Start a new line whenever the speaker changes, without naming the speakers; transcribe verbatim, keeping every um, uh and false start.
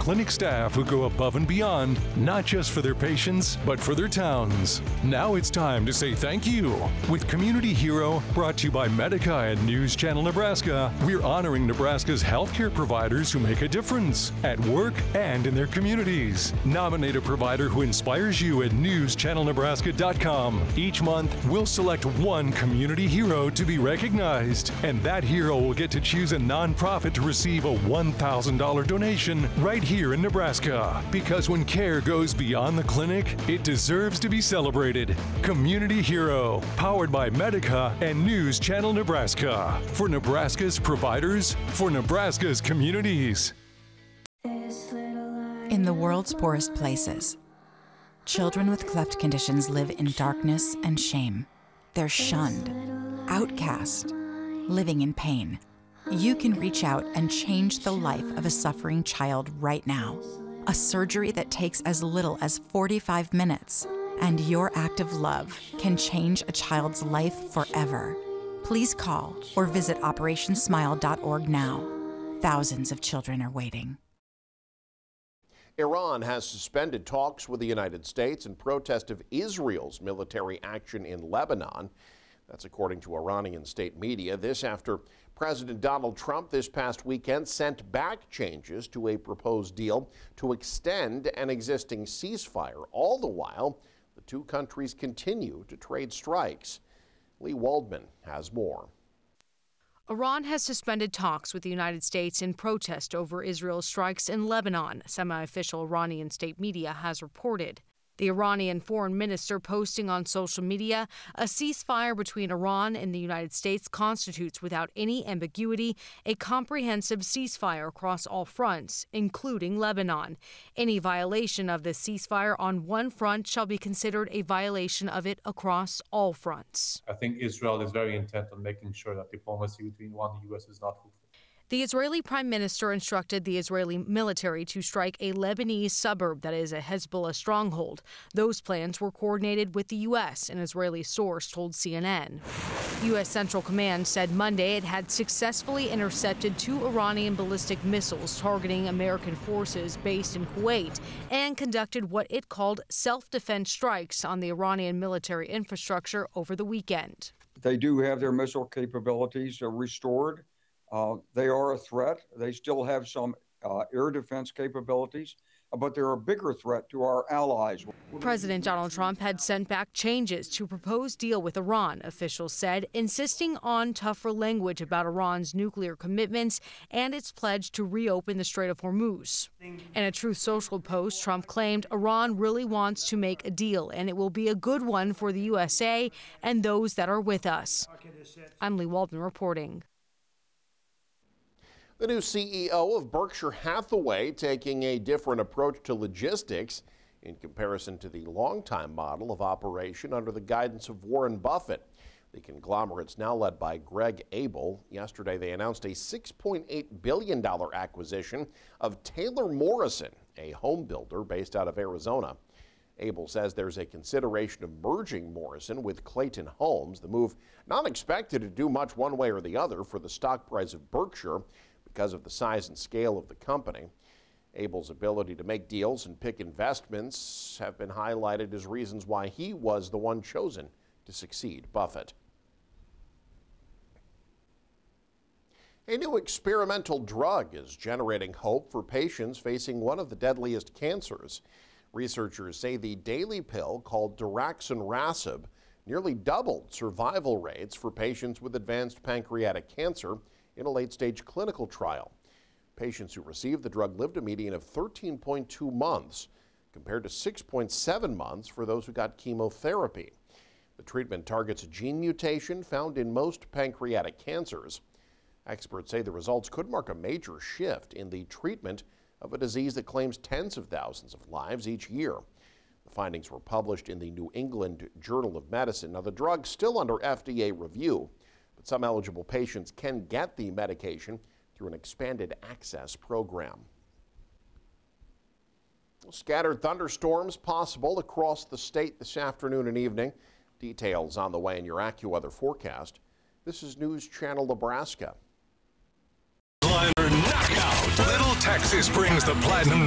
clinic staff who go above and beyond, not just for their patients, but for their towns. Now it's time to say thank you. With Community Hero, brought to you by Medica and News Channel Nebraska, we're honoring Nebraska's healthcare providers who make a difference at work and in their communities. Nominate a provider who inspires you at news channel nebraska dot com. Each month, we'll select one community hero to be recognized, and that hero will get to choose a nonprofit to receive a one thousand dollars donation right here in Nebraska. Because when care goes beyond the clinic, it deserves to be celebrated. Community Hero, powered by Medica and News Channel Nebraska. For Nebraska's providers, for Nebraska's communities.
In the world's poorest places, children with cleft conditions live in darkness and shame. They're shunned, outcast, living in pain. You can reach out and change the life of a suffering child right now. A surgery that takes as little as forty-five minutes. And your act of love can change a child's life forever. Please call or visit operation smile dot org now. Thousands of children are waiting.
Iran has suspended talks with the United States in protest of Israel's military action in Lebanon. That's according to Iranian state media. This after President Donald Trump this past weekend sent back changes to a proposed deal to extend an existing ceasefire. All the while, the two countries continue to trade strikes. Lee Waldman has more.
Iran has suspended talks with the United States in protest over Israel's strikes in Lebanon, semi-official Iranian state media has reported. The Iranian foreign minister posting on social media, a ceasefire between Iran and the United States constitutes without any ambiguity a comprehensive ceasefire across all fronts, including Lebanon. Any violation of the ceasefire on one front shall be considered a violation of it across all fronts.
I think Israel is very intent on making sure that diplomacy between Iran and the U S is not fruitful.
The Israeli prime minister instructed the Israeli military to strike a Lebanese suburb that is a Hezbollah stronghold. Those plans were coordinated with the U S, an Israeli source told C N N. U S Central Command said Monday it had successfully intercepted two Iranian ballistic missiles targeting American forces based in Kuwait and conducted what it called self-defense strikes on the Iranian military infrastructure over the weekend.
They do have their missile capabilities restored. Uh, they are a threat. They still have some uh, air defense capabilities, but they're a bigger threat to our allies.
President Donald Trump had sent back changes to proposed deal with Iran, officials said, insisting on tougher language about Iran's nuclear commitments and its pledge to reopen the Strait of Hormuz. In a Truth Social post, Trump claimed Iran really wants to make a deal, and it will be a good one for the U S A and those that are with us. I'm Lee Waldman reporting.
The new C E O of Berkshire Hathaway taking a different approach to logistics in comparison to the longtime model of operation under the guidance of Warren Buffett. The conglomerate's now led by Greg Abel. Yesterday, they announced a six point eight billion dollars acquisition of Taylor Morrison, a home builder based out of Arizona. Abel says there's a consideration of merging Morrison with Clayton Homes. The move not expected to do much one way or the other for the stock price of Berkshire, because of the size and scale of the company. Abel's ability to make deals and pick investments have been highlighted as reasons why he was the one chosen to succeed Buffett. A new experimental drug is generating hope for patients facing one of the deadliest cancers. Researchers say the daily pill called daraxonrasib nearly doubled survival rates for patients with advanced pancreatic cancer in a late-stage clinical trial. Patients who received the drug lived a median of thirteen point two months, compared to six point seven months for those who got chemotherapy. The treatment targets a gene mutation found in most pancreatic cancers. Experts say the results could mark a major shift in the treatment of a disease that claims tens of thousands of lives each year. The findings were published in the New England Journal of Medicine. Now, the drug's still under F D A review, but some eligible patients can get the medication through an expanded access program. Scattered thunderstorms possible across the state this afternoon and evening. Details on the way in your AccuWeather forecast. This is News Channel Nebraska.
Liner knockout. Little Texas brings the platinum